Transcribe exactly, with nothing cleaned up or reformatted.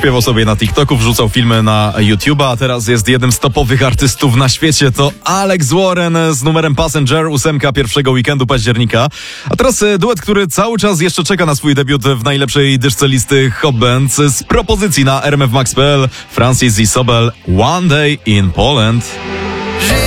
śpiewał sobie na TikToku, wrzucał filmy na YouTube'a, a teraz jest jednym z topowych artystów na świecie. To Alex Warren z numerem Passenger, ósemka pierwszego weekendu października. A teraz duet, który cały czas jeszcze czeka na swój debiut w najlepszej dyszce listy Hot Bands z propozycji na r m f max kropka p l. Francis i Sobel, One Day in Poland.